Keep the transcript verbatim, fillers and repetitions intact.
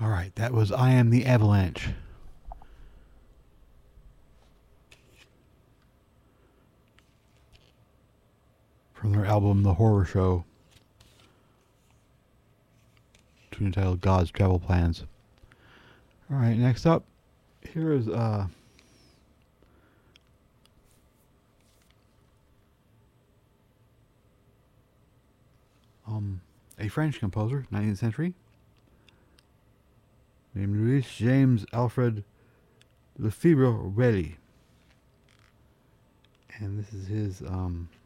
Alright, that was I Am the Avalanche. From their album The Horror Show. Tune entitled God's Travel Plans. Alright, next up, here is uh um a French composer, nineteenth century, named Louis James Alfred Lefebvre Reyli. And this is his um